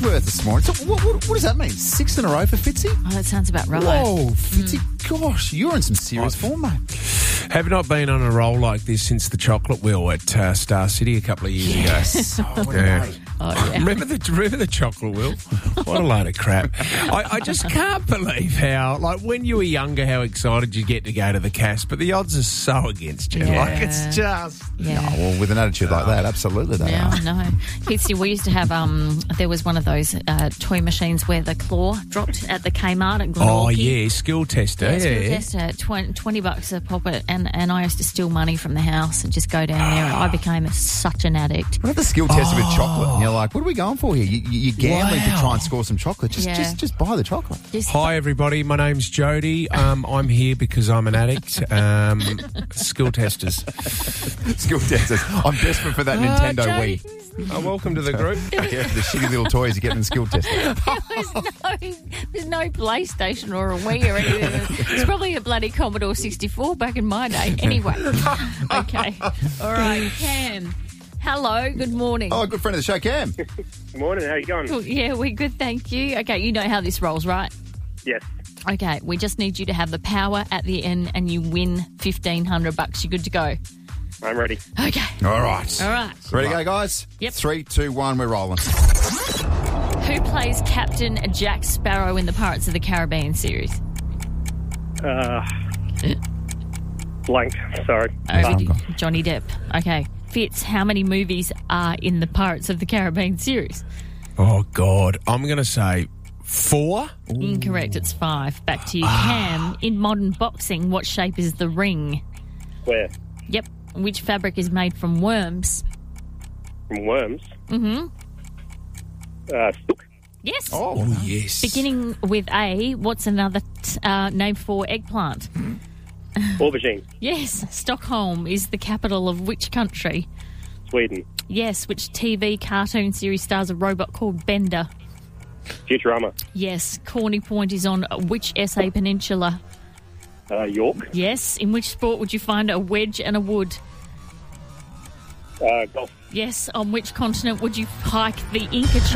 his worth this morning. So what does that mean? 6 in a row for Fitzy? Oh, that sounds about right. Whoa, Fitzy, gosh, you're in some serious form, mate. Have not been on a roll like this since the chocolate wheel at Star City a couple of years ago. Remember the chocolate wheel? What a load of crap. I just can't believe how, like, when you were younger, how excited you get to go to the Cas, but the odds are so against you. Yeah. Like, it's just... Yeah. Oh, well, with an attitude like that, absolutely they Yeah, are. I know. Fitzy, we used to have, there was one of those toy machines where the claw dropped at the Kmart at Glenorchy. Oh, yeah, skill tester. Yeah, skill tester, $20 a pop it, and I used to steal money from the house and just go down there, and I became such an addict. What about the skill tester with chocolate? And you're like, what are we going for here? You're gambling to try and score some chocolate. Just buy the chocolate. Hi, everybody. My name's Jody. I'm here because I'm an addict. Skill testers. Skill testers. I'm desperate for that Nintendo Wii. Welcome to the group. Yeah, the shitty little toys you get in the skill tester. There's no PlayStation or a Wii or anything. It's probably a bloody Commodore 64 back in my day. Anyway. Okay. All right, Cam. Hello, good morning. Oh, good friend of the show, Cam. Good morning, how you going? Cool. Yeah, we're good, thank you. Okay, you know how this rolls, right? Yes. Okay, we just need you to have the power at the end and you win $1,500. You're good to go. I'm ready. Okay. All right. All right. Ready to go, guys? Yep. 3, 2, 1, we're rolling. Who plays Captain Jack Sparrow in the Pirates of the Caribbean series? Blank, sorry. Johnny Depp. Okay. Fitz, how many movies are in the Pirates of the Caribbean series? Oh, God. I'm going to say 4. Incorrect, it's 5. Back to you, Cam. In modern boxing, what shape is the ring? Where? Yep. Which fabric is made from worms? From worms? Mm-hmm. Silk. Yes. Oh, yes. Beginning with A, what's another name for eggplant? Aubergine. Yes. Stockholm is the capital of which country? Sweden. Yes. Which TV cartoon series stars a robot called Bender? Futurama. Yes. Corny Point is on which SA peninsula? York. Yes. In which sport would you find a wedge and a wood? Golf. Yes. On which continent would you hike the Inca